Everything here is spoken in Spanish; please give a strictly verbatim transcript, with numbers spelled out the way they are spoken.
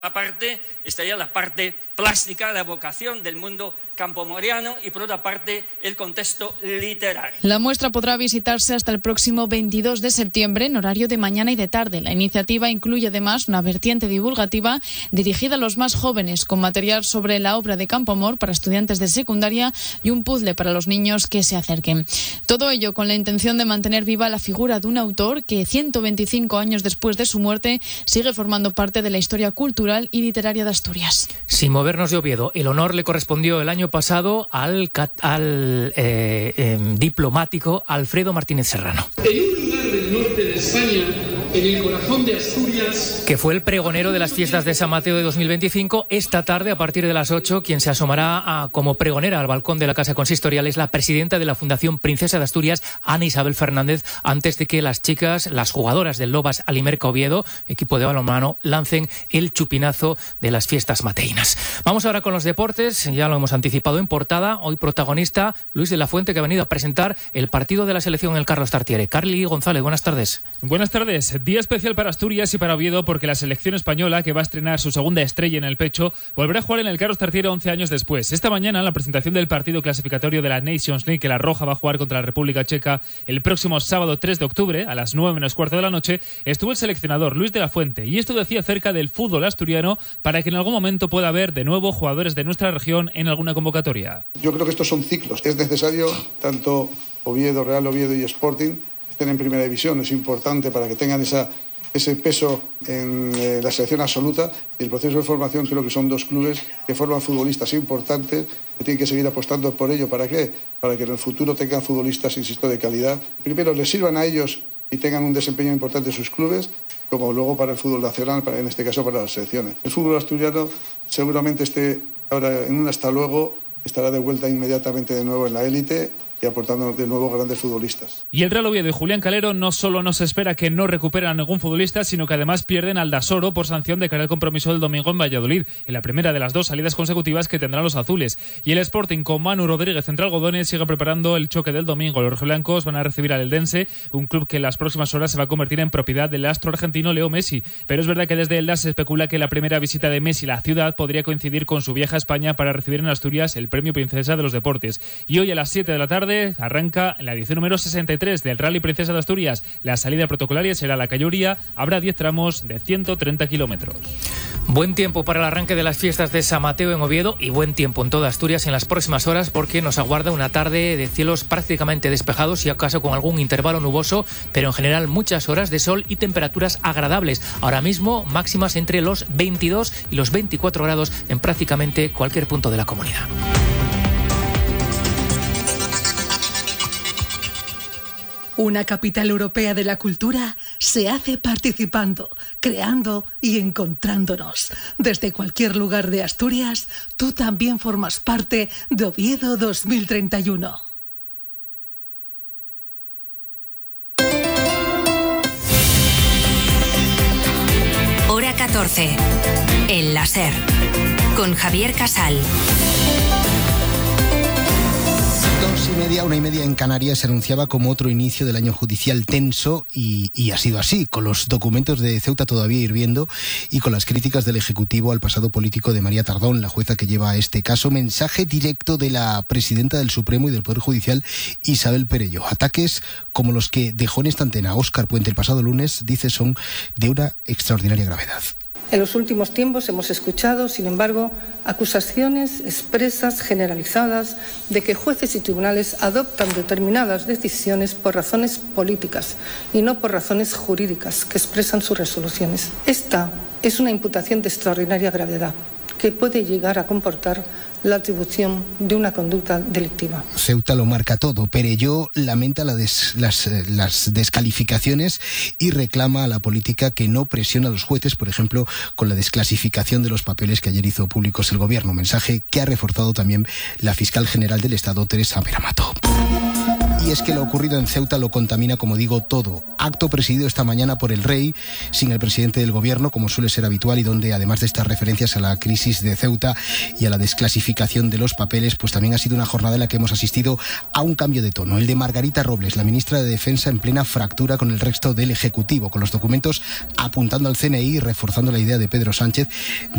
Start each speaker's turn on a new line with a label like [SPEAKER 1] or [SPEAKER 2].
[SPEAKER 1] Una parte estaría la parte plástica, la vocación del mundo campomoriano y por otra parte el contexto literario.
[SPEAKER 2] La muestra podrá visitarse hasta el próximo veintidós de septiembre en horario de mañana y de tarde. La iniciativa incluye además una vertiente divulgativa dirigida a los más jóvenes con material sobre la obra de Campoamor para estudiantes de secundaria y un puzzle para los niños que se acerquen. Todo ello con la intención de mantener viva la figura de un autor que ciento veinticinco años después de su muerte sigue formando parte de la historia cultural y literaria de Asturias.
[SPEAKER 3] Sin movernos de Oviedo, el honor le correspondió el año pasado al, al eh, eh, diplomático Alfredo Martínez Serrano.
[SPEAKER 4] En un lugar del norte de España, en el corazón de Asturias,
[SPEAKER 3] que fue el pregonero de las fiestas de San Mateo de dos mil veinticinco. Esta tarde, a partir de las ocho, quien se asomará a, como pregonera al balcón de la Casa Consistorial es la presidenta de la Fundación Princesa de Asturias, Ana Isabel Fernández, antes de que las chicas, las jugadoras del Lobas Alimerca Oviedo, equipo de balonmano, lancen el chupinazo de las fiestas mateinas. Vamos ahora con los deportes, ya lo hemos anticipado en portada. Hoy protagonista Luis de la Fuente, que ha venido a presentar el partido de la selección en el Carlos Tartiere. Carly González, buenas tardes.
[SPEAKER 5] Buenas tardes. Día especial para Asturias y para Oviedo porque la selección española, que va a estrenar su segunda estrella en el pecho, volverá a jugar en el Carlos Tartiere once años después. Esta mañana, la presentación del partido clasificatorio de la Nations League, que la Roja va a jugar contra la República Checa el próximo sábado tres de octubre a las nueve menos cuarto de la noche, estuvo el seleccionador Luis de la Fuente y esto decía acerca del fútbol asturiano para que en algún momento pueda haber de nuevo jugadores de nuestra región en alguna convocatoria.
[SPEAKER 6] Yo creo que estos son ciclos. Es necesario, tanto Oviedo, Real Oviedo y Sporting estén en primera división. Es importante para que tengan esa ese peso en eh, la selección absoluta, y el proceso de formación creo que son dos clubes que forman futbolistas importantes, que tienen que seguir apostando por ello. ¿Para qué? Para que en el futuro tengan futbolistas, insisto, de calidad. Primero les sirvan a ellos y tengan un desempeño importante en sus clubes, como luego para el fútbol nacional, para, en este caso para las selecciones. El fútbol asturiano seguramente esté ahora en un hasta luego, estará de vuelta inmediatamente de nuevo en la élite y aportando de nuevo grandes futbolistas.
[SPEAKER 5] Y el Real Oviedo y Julián Calero no solo no se espera que no recuperen a ningún futbolista, sino que además pierden al Dasoro por sanción de cara al compromiso del domingo en Valladolid, en la primera de las dos salidas consecutivas que tendrán los azules. Y el Sporting, con Manu Rodríguez entre algodones, sigue preparando el choque del domingo. Los rojiblancos van a recibir al Eldense, un club que en las próximas horas se va a convertir en propiedad del astro argentino Leo Messi. Pero es verdad que desde Elda se especula que la primera visita de Messi a la ciudad podría coincidir con su viaje a España para recibir en Asturias el premio Princesa de los Deportes. Y hoy a las siete de la tarde arranca en la edición número sesenta y tres del Rally Princesa de Asturias. La salida protocolaria será la Calluría. Habrá diez tramos de ciento treinta kilómetros.
[SPEAKER 3] Buen tiempo para el arranque de las fiestas de San Mateo en Oviedo y buen tiempo en toda Asturias en las próximas horas, porque nos aguarda una tarde de cielos prácticamente despejados y acaso con algún intervalo nuboso, pero en general muchas horas de sol y temperaturas agradables. Ahora mismo máximas entre los veintidós y los veinticuatro grados en prácticamente cualquier punto de la comunidad.
[SPEAKER 7] Una capital europea de la cultura se hace participando, creando y encontrándonos. Desde cualquier lugar de Asturias, tú también formas parte de Oviedo dos mil treinta y uno.
[SPEAKER 8] Hora catorce. El láser. Con Javier Casal.
[SPEAKER 9] Dos y media, una y media en Canarias se anunciaba como otro inicio del año judicial tenso y, y ha sido así, con los documentos de Ceuta todavía hirviendo y con las críticas del Ejecutivo al pasado político de María Tardón, la jueza que lleva este caso. Mensaje directo de la presidenta del Supremo y del Poder Judicial, Isabel Perello. Ataques como los que dejó en esta antena Óscar Puente el pasado lunes, dice, son de una extraordinaria gravedad.
[SPEAKER 10] En los últimos tiempos hemos escuchado, sin embargo, acusaciones expresas, generalizadas, de que jueces y tribunales adoptan determinadas decisiones por razones políticas y no por razones jurídicas que expresan sus resoluciones. Esta es una imputación de extraordinaria gravedad que puede llegar a comportar la atribución de una conducta delictiva.
[SPEAKER 9] Ceuta lo marca todo. Perello lamenta la des, las, las descalificaciones y reclama a la política que no presiona a los jueces, por ejemplo, con la desclasificación de los papeles que ayer hizo públicos el Gobierno. Mensaje que ha reforzado también la fiscal general del Estado, Teresa Veramato. Y es que lo ocurrido en Ceuta lo contamina, como digo, todo. Acto presidido esta mañana por el rey, sin el presidente del gobierno, como suele ser habitual, y donde, además de estas referencias a la crisis de Ceuta y a la desclasificación de los papeles, pues también ha sido una jornada en la que hemos asistido a un cambio de tono. El de Margarita Robles, la ministra de Defensa, en plena fractura con el resto del Ejecutivo, con los documentos apuntando al C N I y reforzando la idea de Pedro Sánchez